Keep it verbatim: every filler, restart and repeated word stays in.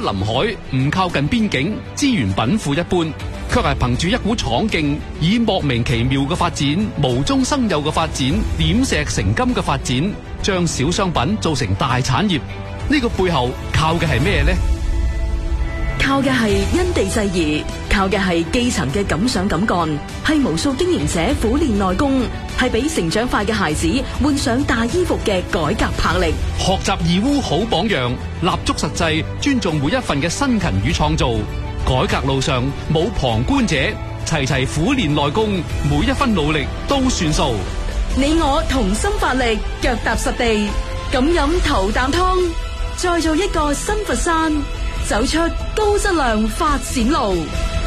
臨海，唔靠近邊境，資源稟賦一般，卻係憑住一股闖勁，以莫名其妙嘅發展、無中生有嘅發展、點石成金嘅發展，將小商品做成大產業。呢個背後靠嘅係咩呢？ 靠嘅係因地制宜，靠嘅係基層嘅敢想敢幹，係無數經營者苦練內功，係俾成長快嘅孩子換上大衣服嘅改革魄力。 學習義烏好榜樣，立足實際，尊重每一份嘅辛勤與創造。改革路上冇旁觀者，齊齊苦練內功，每一分努力都算數。 你我同心發力，腳踏實地，咁飲頭啖湯，再做一個新佛山，走出高質量發展路。